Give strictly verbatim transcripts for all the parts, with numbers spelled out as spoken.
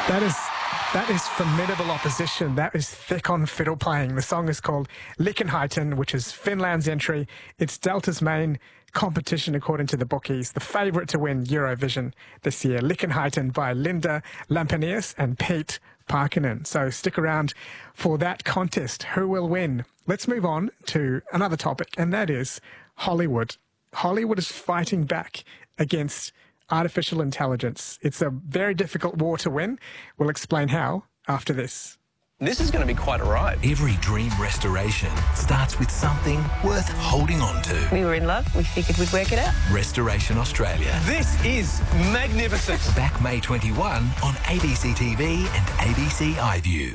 That is that is formidable opposition. That is thick on fiddle playing. The song is called Lickenheiten, which is Finland's entry. It's Delta's main competition, according to the bookies. The favourite to win Eurovision this year. Lickenheiten by Linda Lampenius and Pete Parkkinen. So stick around for that contest. Who will win? Let's move on to another topic, and that is Hollywood. Hollywood is fighting back against artificial intelligence. It's a very difficult war to win. We'll explain how after this. This is going to be quite a ride. Every dream restoration starts with something worth holding on to. We were in love. We figured we'd work it out. Restoration Australia. This is magnificent. Back May twenty-first on A B C T V and A B C iView.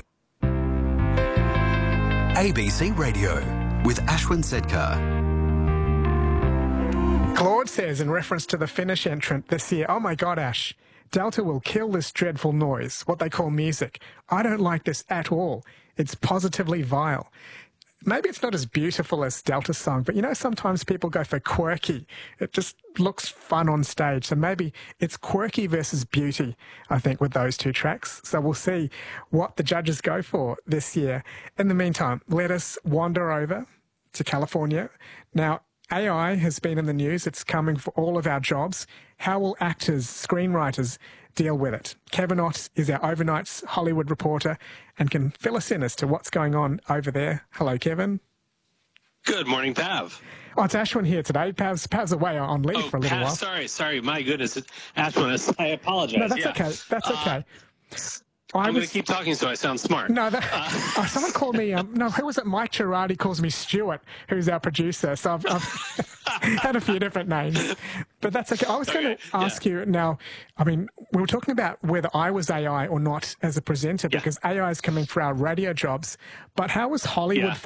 A B C Radio with Ashwin Sedkar. Claude says, in reference to the Finnish entrant this year, "Oh my God, Ash, Delta will kill this dreadful noise, what they call music. I don't like this at all. It's positively vile." Maybe it's not as beautiful as Delta's song, but you know, sometimes people go for quirky. It just looks fun on stage. So maybe it's quirky versus beauty, I think, with those two tracks. So we'll see what the judges go for this year. In the meantime, let us wander over to California. Now, A I has been in the news. It's coming for all of our jobs. How will actors, screenwriters deal with it? Kevin Ott is our overnight's Hollywood reporter and can fill us in as to what's going on over there. Hello, Kevin. Good morning, Pav. Oh, it's Ashwin here today. Pav's, Pav's away on leave oh, for a little Pav, while. Sorry, sorry. My goodness. Ashwin, I apologize. No, that's yeah. okay. That's uh, okay. I'm I going was... to keep talking so I sound smart. No, that, uh, oh, someone called me, um, no, who was it? Mike Girardi calls me Stuart, who's our producer. So I've, I've had a few different names, but that's okay. I was okay, going to ask yeah. you now, I mean, we were talking about whether I was A I or not as a presenter, yeah. because A I is coming for our radio jobs, but how was Hollywood... Yeah.